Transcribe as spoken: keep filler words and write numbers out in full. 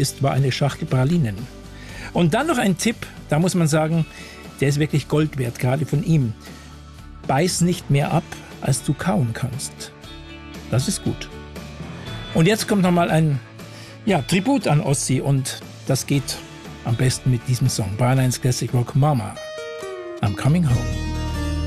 ist, war eine Schachtel Pralinen. Und dann noch ein Tipp, da muss man sagen, der ist wirklich Gold wert, gerade von ihm. Beiß nicht mehr ab, als du kauen kannst. Das ist gut. Und jetzt kommt nochmal ein ja, Tribut an Ozzy und das geht am besten mit diesem Song. Brian Epstein's Classic Rock Mama, I'm Coming Home.